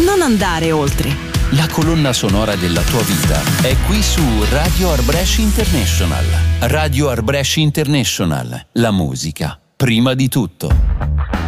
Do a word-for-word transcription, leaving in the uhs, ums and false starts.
non andare oltre. La colonna sonora della tua vita è qui su Radio Art Brescia International. Radio Art Brescia International. La musica, prima di tutto.